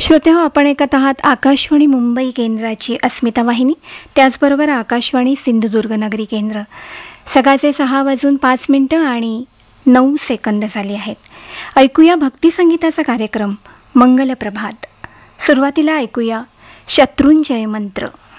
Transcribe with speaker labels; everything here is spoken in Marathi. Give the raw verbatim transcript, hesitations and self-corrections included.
Speaker 1: श्रोतेहो, आपण ऐकत आहात आकाशवाणी मुंबई केंद्राची अस्मिता वाहिनी, त्याचबरोबर आकाशवाणी सिंधुदुर्ग नगरी केंद्र. सकाळचे सहा वाजून पाच मिनटं आणि नऊ सेकंद झाले आहेत. ऐकूया भक्तिसंगीताचा कार्यक्रम मंगल प्रभात. सुरुवातीला ऐकूया शत्रुंजय मंत्र.